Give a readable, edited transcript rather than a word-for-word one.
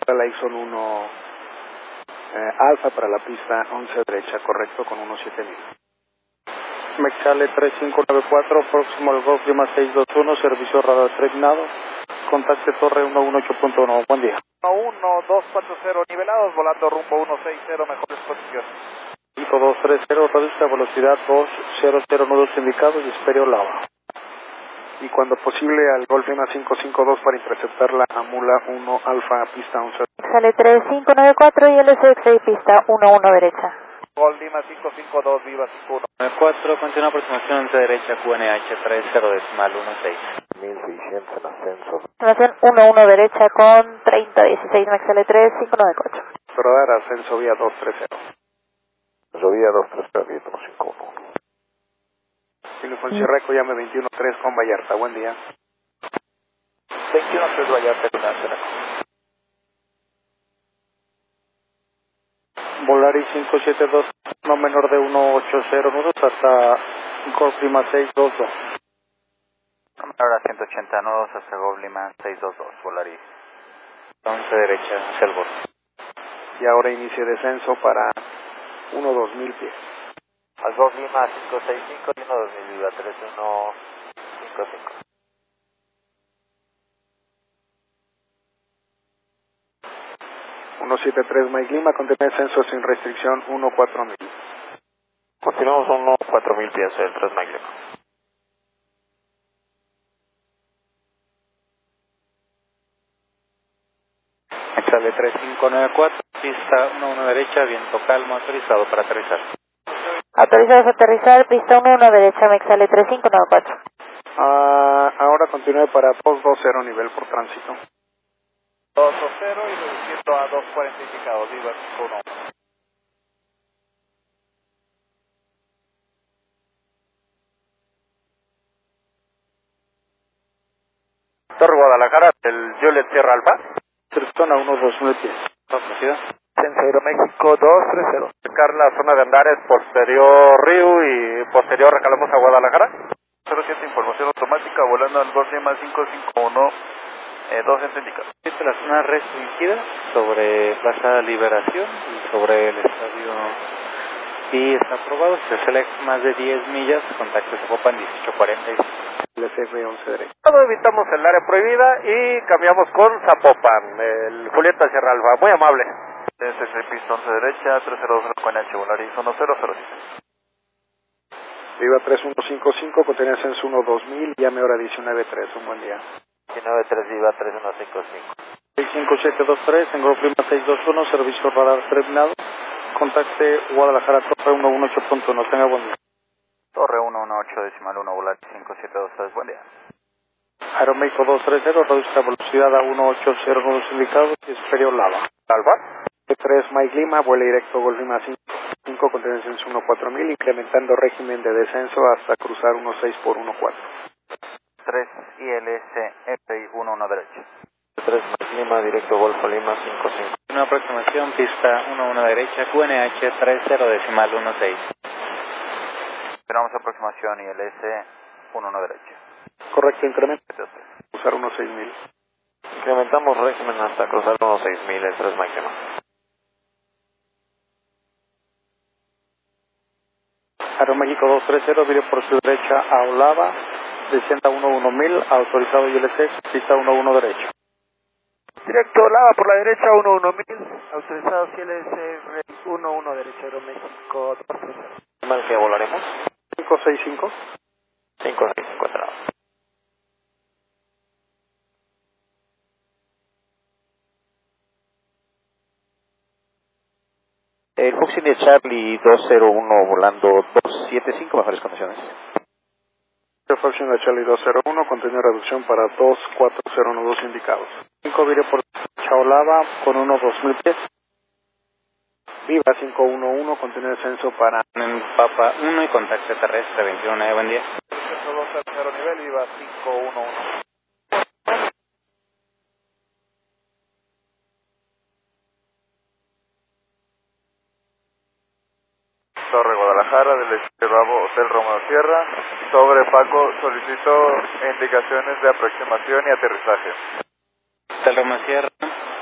la Ixon 1 Alfa para la pista 11 derecha, correcto, con 17000. Mexale 3594, próximo al Golf Lima 621, servicio radar terminado. Contacte Torre 118.1, buen día. 11240 nivelados, volando rumbo 160, mejores condiciones. 5230, reduzca velocidad 200 nudos indicados y espere lava. Y cuando posible al Golf Lima 552 para interceptar la Amula 1 Alfa, pista 11. Sale 3594 y LSX pista 11 derecha. Golf Lima 552, Viva 51. 4, continúa aproximación 11 derecha, QNH 30 decimal 16. 1600 en ascenso. Aproximación 11 derecha con 3016, Mexale 3594. Radar ascenso vía 230. Llovía 230, viento 51. Tiene Fuencierreco, llame 213 con Vallarta, buen día. 213 Vallarta con Nacional. Volaris 572, no menor de 180 nudos hasta Golf Lima 622. Ahora 180 nudos hasta Golf Lima 622, Volaris 11 derecha hacia el borde. Y ahora inicie descenso para 12000 pies. Al Golf Lima 565 y 12000, Viva 3155. 173 Mike Lima, contiene descenso sin restricción 14000. Continuamos 14000 pies, el 3 Mike Lima. Mexale 3594, pista 11 derecha, viento calmo, autorizado para aterrizar. Autorizados a aterrizar, pista 11 derecha, Mexale 3594. Ahora continúe para 220 nivel por tránsito. 220 y reduciendo a 240 indicados, Viva 51. Torre Guadalajara, el Juliet Sierra Alfa. Dirección a 12000 pies. Velocidad. Censero México 230. Marcar la zona de Andares, posterior Río y posterior recalamos a Guadalajara. 07, información automática, volando al Golf Lima 551, 200 indicados. Esta es la zona restringida sobre Plaza Liberación y sobre el estadio. Y está aprobado, se select más de 10 millas, contacto Zapopan 1845. LCF 11 derecha. Todo evitamos el área prohibida y cambiamos con Zapopan, el Julieta Sierra Alfa. Muy amable. DSC pista 11 derecha, 302 con H, Volaris 1007. Viva 3155, contiene ascenso 12000, llame hora 193, un buen día. 193 Viva 3155. 65723, en Golf Lima 621, servicio radar terminado. Contacte Guadalajara Torre 118.1, tenga buen día. Torre 118 decimal 1, Volaris 5723, buen día. Aeroméxico 230, reduzca velocidad a 180 nudos indicados y espere lava. Alfa. 3 Mike Lima, vuela directo Golf Lima 5, contiene descenso 14000, incrementando régimen de descenso hasta cruzar 16 por 14. 3 ILS 11 derecha. 3 Mike Lima, directo Golfo Lima 55. Una aproximación, pista 11 derecha, QNH 30 decimal 16. Esperamos aproximación ILS 11 derecha. Correcto, incremento. Cruzar 16000. Incrementamos régimen hasta cruzar 16000, el 3 Mike Lima. Aeroméxico 230, vire por su derecha a Olava, descienda 11000, autorizado ILS, pista 11 derecha. Directo Lava por la derecha, 11000, autorizados CLSR 11 derecha, Aeroméxico 230. ¿Mal que volaremos? 565. 565 entrada. El Foxtrot Charlie 201 volando 275, mejores condiciones. Foxtrot de Charlie 201, contiene reducción para 240 nudos indicados. 5 vire por Chaolava con 12000 pies. Viva 511, contiene descenso para En Papa 1 y contacto terrestre 21, buen día. 120 nivel, Viva 511. Torre Guadalajara, del Hotel Romano Sierra. Sobre Paco, solicito indicaciones de aproximación y aterrizaje. Hotel Roma Sierra,